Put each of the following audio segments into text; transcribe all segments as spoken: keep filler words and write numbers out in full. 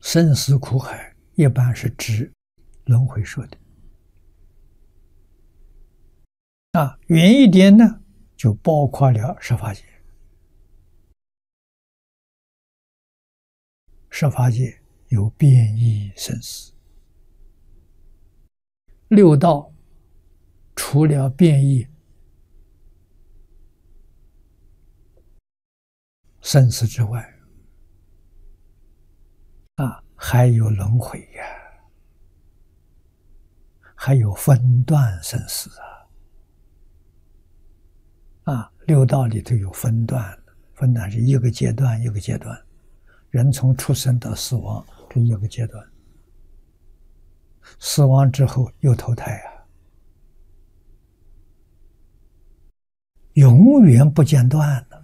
生死苦海一般是指轮回说的。啊，远一点呢，就包括了十法界。十法界有变异生死，六道除了变异生死之外，啊，还有轮回呀，还有分段生死啊！啊，六道里头有分段，分段是一个阶段一个阶段，人从出生到死亡这一个阶段，死亡之后又投胎啊，永远不间断的，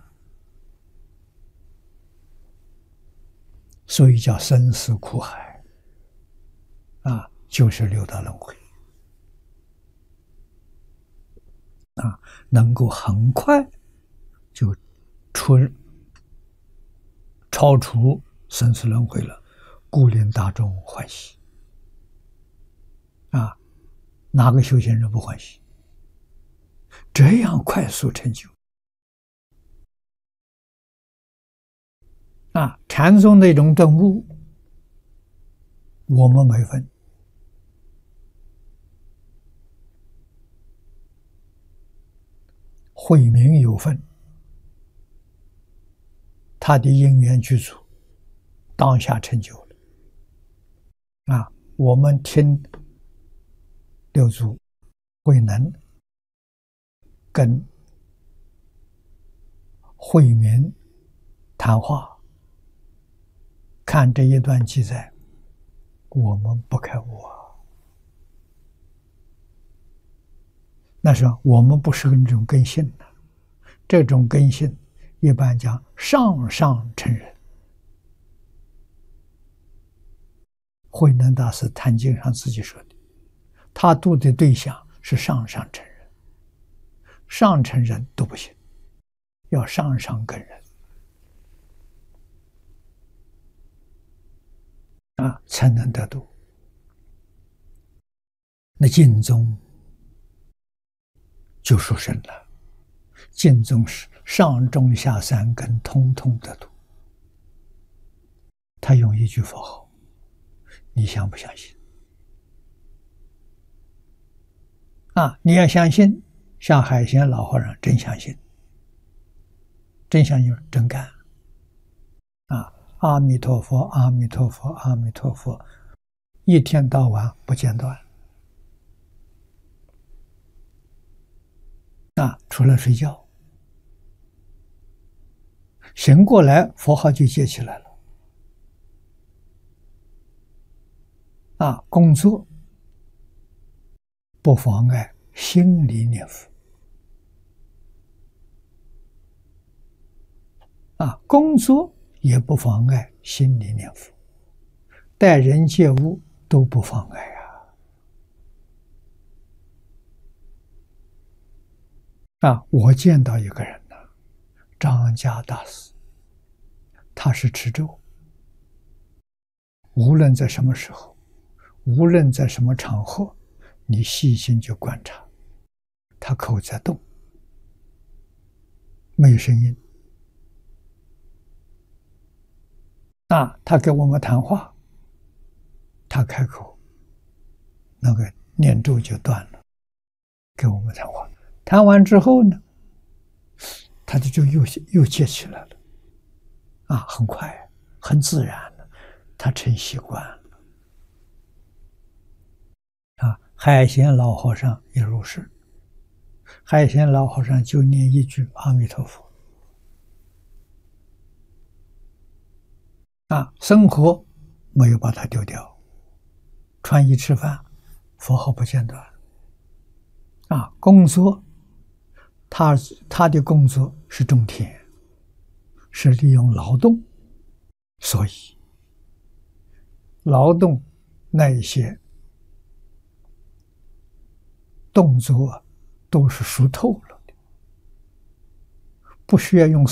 所以叫生死苦海啊，就是六道轮回啊，能够很快就出超出生死轮回了，故令大众欢喜啊！哪个修行人不欢喜？这样快速成就啊！禅宗那种顿悟，我们没分。慧明有份，他的因缘具足，当下成就了。啊，我们听六祖慧能跟慧明谈话，看这一段记载，我们不开悟啊。那是我们不是那种根性的，这种根性一般讲上上乘人。慧能大师谈经上自己说的，他度的对象是上上乘人，上乘人都不行，要上上根人啊，才能得度。那净宗就殊胜了，净宗是上中下三根通通得度。他用一句佛号，你相不相信？啊，你要相信，像海贤老和尚真相信，真相信真干。啊，阿弥陀佛，阿弥陀佛，阿弥陀佛，一天到晚不间断。啊，除了睡觉，醒过来佛号就接起来了。啊，工作不妨碍心里念佛。啊，工作也不妨碍心里念佛，待人接物都不妨碍啊。啊，我见到一个人呢，张家大师，他是持咒，无论在什么时候，无论在什么场合，你细心去观察，他口在动，没有声音。啊，他给我们谈话，他开口，那个念咒就断了，给我们谈话。谈完之后呢，他就就又又接起来了，啊，很快，很自然了，他成习惯了。啊，海贤老和尚也如是，海贤老和尚就念一句阿弥陀佛。啊，生活没有把它丢掉，穿衣吃饭，佛号不间断。啊，工作，他他的工作是种田，是利用劳动，所以劳动那一些动作都是熟透了的，不需要用